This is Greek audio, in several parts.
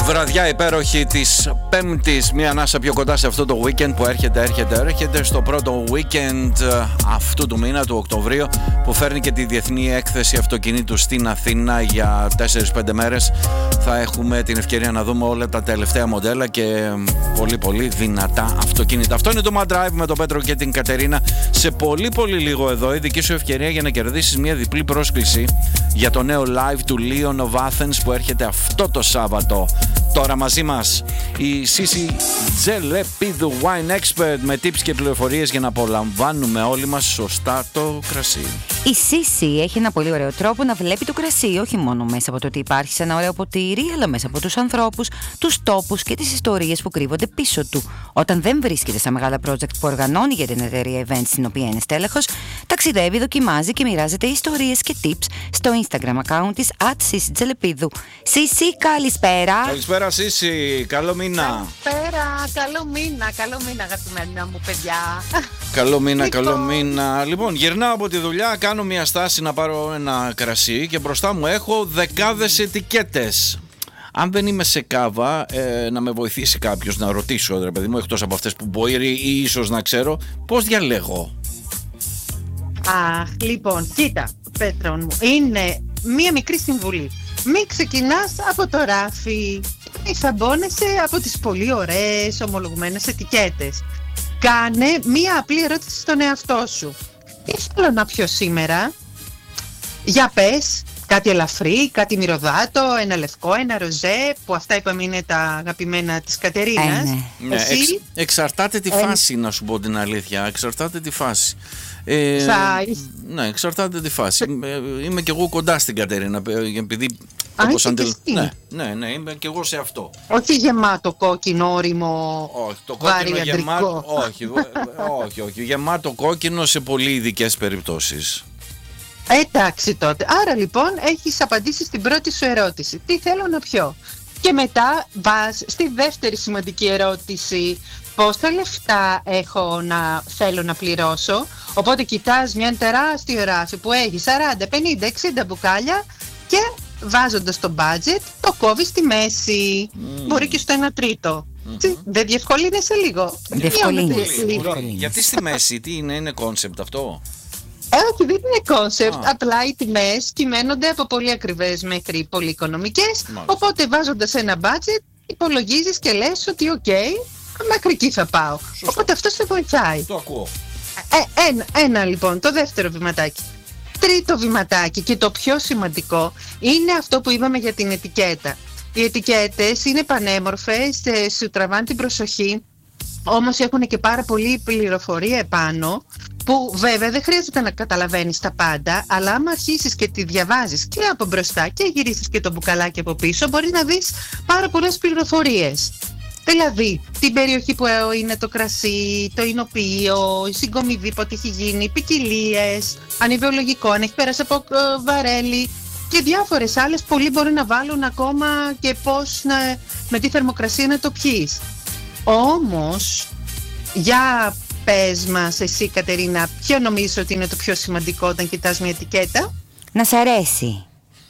Βραδιά υπέροχη της Πέμπτης, μια ανάσα πιο κοντά σε αυτό το weekend που έρχεται στο πρώτο weekend αυτού του μήνα, του Οκτωβρίου, που φέρνει και τη Διεθνή Έκθεση Αυτοκινήτου στην Αθήνα για 4-5 μέρες. Θα έχουμε την ευκαιρία να δούμε όλα τα τελευταία μοντέλα και πολύ δυνατά αυτοκίνητα. Αυτό είναι το Mad Drive με τον Πέτρο και την Κατερίνα. Σε πολύ λίγο εδώ η δική σου ευκαιρία για να κερδίσεις μια διπλή πρόσκληση για το νέο live του Leon of Athens που έρχεται αυτό το Σάββατο. Τώρα μαζί μας η Σύση Τζελεπίδου, wine expert, με tips και πληροφορίες για να απολαμβάνουμε όλοι μας σωστά το κρασί. Η Σύση έχει ένα πολύ ωραίο τρόπο να βλέπει το κρασί, όχι μόνο μέσα από το ότι υπάρχει σε ένα ωραίο ποτήρι, αλλά μέσα από τους ανθρώπους, τους τόπους και τις ιστορίες που κρύβονται πίσω του. Όταν δεν βρίσκεται στα μεγάλα project που οργανώνει για την εταιρεία events στην οποία είναι στέλεχος, ταξιδεύει, δοκιμάζει και μοιράζεται ιστορίες και tips στο Instagram account της @sisijelepidou. Σύση, καλησπέρα. Καλησπέρα Σύση, καλό μήνα. Καλησπέρα, καλό μήνα αγαπημένα μου παιδιά. Καλό μήνα. Λοιπόν, γυρνάω από τη δουλειά, κάνω μια στάση να πάρω ένα κρασί και μπροστά μου έχω δεκάδες ετικέτες. Αν δεν είμαι σε κάβα, να με βοηθήσει κάποιος να ρωτήσω, ρε παιδί μου, εκτός από αυτές που μπορεί ή ίσως να ξέρω, πώς διαλέγω. Λοιπόν, κοίτα, Πέτρον μου, είναι μία μικρή συμβουλή. Μην ξεκινάς από το ράφι, μην θαμπώνεσαι από τις πολύ ωραίες ομολογουμένες ετικέτες. Κάνε μία απλή ερώτηση στον εαυτό σου. Τι θέλω να πιω σήμερα? Για πες, κάτι ελαφρύ, κάτι μυρωδάτο, ένα λευκό, ένα ροζέ, που αυτά είπαμε είναι τα αγαπημένα της Κατερίνας. Ναι, εξαρτάται τη φάση, να σου πω την αλήθεια, εξαρτάται τη φάση. Ναι, εξαρτάται τη φάση. Είμαι κι εγώ κοντά στην Κατερίνα, επειδή ναι, είμαι κι εγώ σε αυτό. Όχι γεμάτο κόκκινο όριμο. Όχι, το κόκκινο γεμάτο. Όχι, γεμάτο κόκκινο σε πολύ ειδικές περιπτώσεις. Εντάξει τότε. Άρα λοιπόν έχεις απαντήσει στην πρώτη σου ερώτηση. Τι θέλω να πιω? Και μετά πας στη δεύτερη σημαντική ερώτηση. Πόσα λεφτά θέλω να πληρώσω? Οπότε κοιτάς μια τεράστια ράφι που έχει 40, 50, 60 μπουκάλια και βάζοντας το budget το κόβεις στη μέση. Μπορεί και στο 1/3. Δεν διευκολύνεσαι λίγο? Γιατί στη μέση? Τι είναι κόνσεπτ αυτό? Όχι, δεν είναι κόνσεπτ. Απλά οι τιμές κυμαίνονται από πολύ ακριβές μέχρι πολύ οικονομικές. Οπότε βάζοντας ένα budget υπολογίζεις και λες ότι μέχρι εκεί θα πάω. Οπότε αυτό σε βοηθάει. Το ακούω. Ένα λοιπόν, το δεύτερο βηματάκι. Τρίτο βηματάκι και το πιο σημαντικό είναι αυτό που είπαμε για την ετικέτα. Οι ετικέτες είναι πανέμορφες, σου τραβάνε την προσοχή, όμως έχουν και πάρα πολύ πληροφορία επάνω, που βέβαια δεν χρειάζεται να καταλαβαίνεις τα πάντα, αλλά άμα αρχίσεις και τη διαβάζεις και από μπροστά και γυρίσεις και το μπουκαλάκι από πίσω, μπορείς να δεις πάρα πολλές πληροφορίες. Δηλαδή, την περιοχή που είναι το κρασί, το εινοποιείο, η συγκομιδή, πότε έχει γίνει, ποικιλίες, αν είναι βιολογικό, αν έχει πέρασει από βαρέλι και διάφορες άλλες. Πολλοί μπορεί να βάλουν ακόμα και με τι θερμοκρασία να το πιείς. Όμως, για πες μας εσύ Κατερίνα, ποιο νομίζεις ότι είναι το πιο σημαντικό όταν κοιτάς μια ετικέτα? Να σ' αρέσει.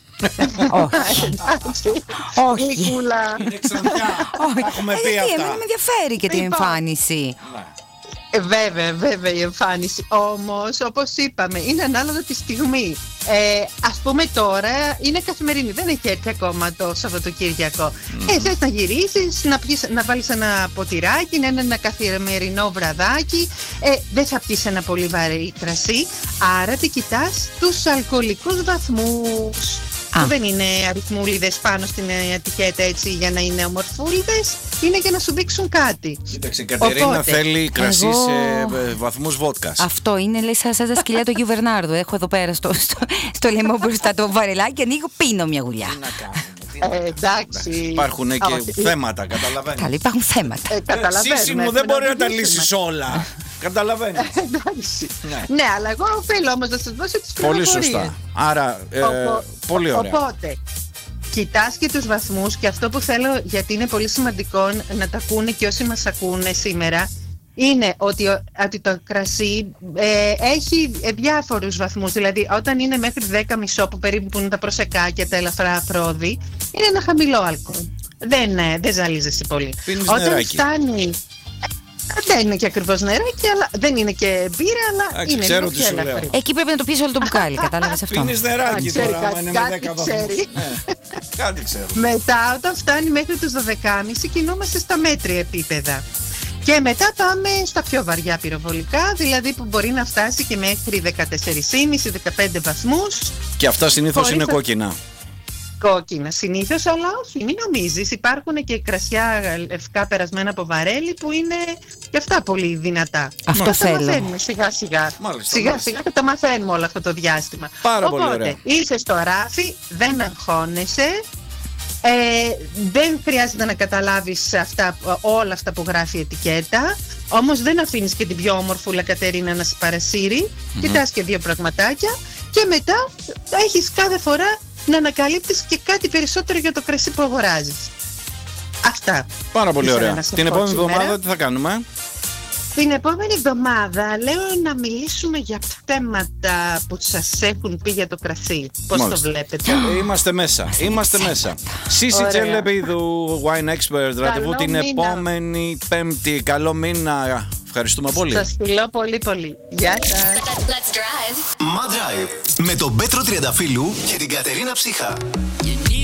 Όχι. Είναι ξανθιά. Έχουμε πει αυτά. Με ενδιαφέρει και την εμφάνιση. Βέβαια η εμφάνιση. Όμως, όπως είπαμε, είναι ανάλογα τη στιγμή. Ας πούμε τώρα είναι καθημερινή, δεν έχει έρθει ακόμα το Σαββατοκύριακο. Θες να γυρίσεις, να βάλεις ένα ποτηράκι, να είναι ένα καθημερινό βραδάκι. Δεν θα πιεις ένα πολύ βαρύ κρασί. Άρα τι κοιτάς? Τους αλκοολικούς βαθμούς. Που δεν είναι αριθμούλιδες πάνω στην ετικέτα έτσι για να είναι ομορφούλιδες, είναι για να σου δείξουν κάτι. Κοίταξε, η Κατερίνα θέλει κρασί σε βαθμούς βότκας. Αυτό είναι, λέει, σαν τα σκυλιά του Αγίου Βερνάρδου. Έχω εδώ πέρα στο λαιμό μπροστά το βαρελάκι, ανοίγω, πίνω μια γουλιά. Τι να κάνουμε? Εντάξει. Υπάρχουν και θέματα, καταλαβαίνεις. Καλά, υπάρχουν θέματα. Σύση μου, δεν μπορεί να τα λύσεις όλα. Καταλαβαίνεις. Εντάξει. Ναι, αλλά εγώ θέλω όμως να σας δώσω τις πληροφορίες. Πολύ σωστά. Άρα, πολύ ωραία. Οπότε, κοιτάς και τους βαθμούς, και αυτό που θέλω, γιατί είναι πολύ σημαντικό να τα ακούνε και όσοι μας ακούνε σήμερα, είναι ότι το κρασί έχει διάφορους βαθμούς. Δηλαδή όταν είναι μέχρι 10,5 που περίπου που είναι τα προσεκάκια, τα ελαφρά αφρόδη, είναι ένα χαμηλό αλκοόλ. δεν ζαλίζεσαι πολύ. Πίνεις Όταν νεράκι. φτάνει. Δεν είναι και ακριβώς νεράκι, αλλά δεν είναι και μπύρα, αλλά είναι ξέρω λίγο τι πιο σου λέω. ελαφρύ. Εκεί πρέπει να το πιεις όλο το μπουκάλι, κατάλαβες αυτό. Πίνεις νεράκι Ξέρει τώρα, άμα κάτι, είναι με κάτι 10 βαθμούς. ξέρει. Κάτι ξέρω. Μετά, όταν φτάνει μέχρι τους 12,5, κινούμαστε στα μέτρια επίπεδα. Και μετά πάμε στα πιο βαριά πυροβολικά, δηλαδή που μπορεί να φτάσει και μέχρι 14,5-15 βαθμούς. Και αυτά συνήθως Χωρίς είναι να- κόκκινα. Κόκκινα συνήθως, αλλά όχι, μην νομίζεις. Υπάρχουν και κρασιά λευκά περασμένα από βαρέλι που είναι και αυτά πολύ δυνατά. Αυτό Τα θέλω. μαθαίνουμε σιγά σιγά. Μάλιστα, Σιγά μάλιστα. σιγά και τα μαθαίνουμε όλο αυτό το διάστημα. Πάρα πολύ Οπότε, ωραία. είσαι στο ράφι, δεν αγχώνεσαι. Δεν χρειάζεται να καταλάβεις όλα αυτά που γράφει η ετικέτα. Όμως δεν αφήνεις και την πιο όμορφουλα Κατερίνα να σε παρασύρει. Κοιτάς και δύο πραγματάκια και μετά έχεις κάθε φορά να ανακαλύπτεις και κάτι περισσότερο για το κρασί που αγοράζεις. Αυτά. Πάρα πολύ Ήθελα ωραία. να σας Την πω επόμενη σήμερα. εβδομάδα τι θα κάνουμε? Την επόμενη εβδομάδα λέω να μιλήσουμε για θέματα που σας έχουν πει για το κρασί. Πώς το Μάλιστα. βλέπετε? Είμαστε μέσα. Είμαστε μέσα. Σύση Ωραία. Τσελεπίδου, Wine Expert, ραντεβού την μήνα. επόμενη Πέμπτη. Καλό μήνα. Ευχαριστούμε πολύ. Σας φιλώ πολύ πολύ. Γεια σας. Let's drive. Mad Drive με τον Πέτρο Τριανταφύλου και την Κατερίνα Ψύχα.